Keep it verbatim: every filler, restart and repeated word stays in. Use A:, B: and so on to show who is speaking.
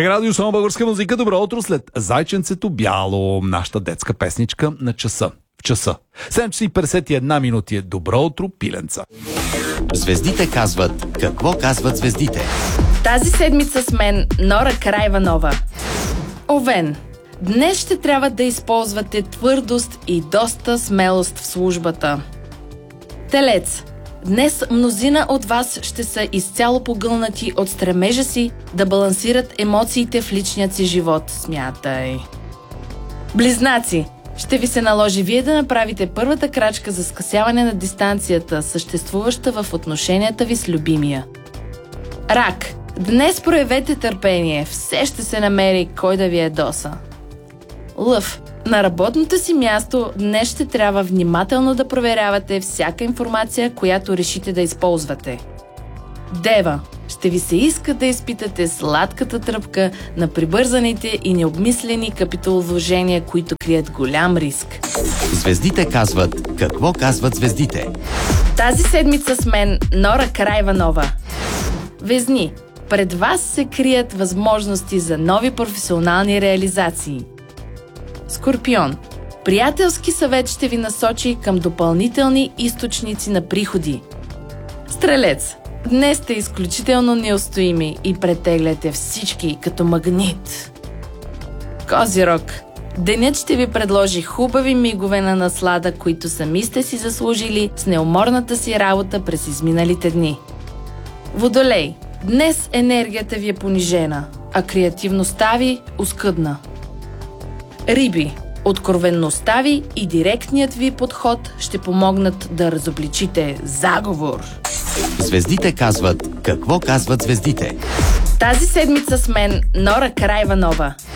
A: БГ Радио, само българска музика. Добро утро след Зайченцето бяло, нашата детска песничка на часа. В часа. седем часа и петдесет и една минути е добро утро, пиленца.
B: Звездите казват какво казват звездите.
C: Тази седмица с мен Нора Караиванова. Овен. Днес ще трябва да използвате твърдост и доста смелост в службата. Телец. Днес мнозина от вас ще са изцяло погълнати от стремежа си да балансират емоциите в личния си живот. Смятай. Близнаци. Ще ви се наложи вие да направите първата крачка за скъсяване на дистанцията, съществуваща в отношенията ви с любимия. Рак. Днес проявете търпение. Все ще се намери кой да ви ядоса. Лъв. На работното си място днес ще трябва внимателно да проверявате всяка информация, която решите да използвате. Дева. Ще ви се иска да изпитате сладката тръпка на прибързаните и необмислени капиталовложения, които крият голям риск.
B: Звездите казват какво казват звездите.
C: Тази седмица с мен Нора Караиванова. Везни. Пред вас се крият възможности за нови професионални реализации. Скорпион. Приятелски съвет ще ви насочи към допълнителни източници на приходи. Стрелец. Днес сте изключително неустоими и претегляте всички като магнит. Козирог. Денят ще ви предложи хубави мигове на наслада, които сами сте си заслужили с неуморната си работа през изминалите дни. Водолей. Днес енергията ви е понижена, а креативността ви оскъдна. Риби. Откровенността ви и директният ви подход ще помогнат да разобличите заговор.
B: Звездите казват какво казват звездите.
C: Тази седмица с мен Нора Караиванова.